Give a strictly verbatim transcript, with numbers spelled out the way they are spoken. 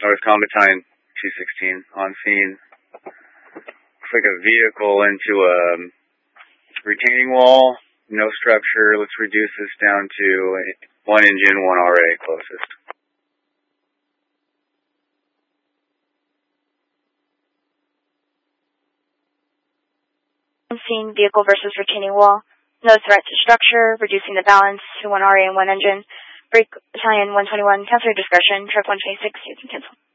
Northcom Battalion two sixteen on scene. Looks like a vehicle into a retaining wall. No structure. Let's reduce this down to one engine, one R A closest. On scene, vehicle versus retaining wall. No threat to structure, reducing the balance to one R A and one engine. Break Battalion one twenty-one, cancel your discretion. Truck one twenty-six, you can cancel.